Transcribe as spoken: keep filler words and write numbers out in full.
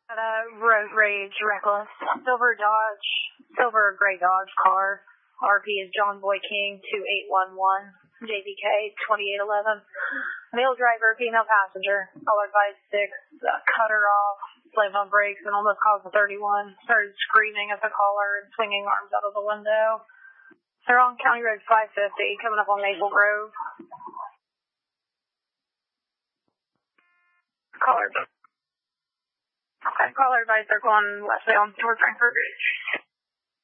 At a road rage, reckless, silver Dodge, silver gray Dodge car. R P is John Boy King, two eight one one, J B K, twenty-eight eleven. Male driver, female passenger, colored by six, uh, cut her off, slammed on brakes, and almost caused a thirty-one. Started screaming at the caller and swinging arms out of the window. They're on County Road five fifty, coming up on Maple Grove. Caller. Okay, caller advised they're going westbound toward Frankfurt Ridge.